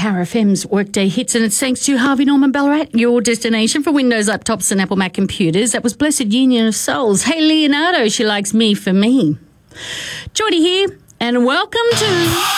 Power FM's Workday Hits, and it's thanks to Harvey Norman Ballarat, your destination for Windows laptops and Apple Mac computers. That was Blessed Union of Souls. Hey, Leonardo, she likes me for me. Geordie here, and welcome to...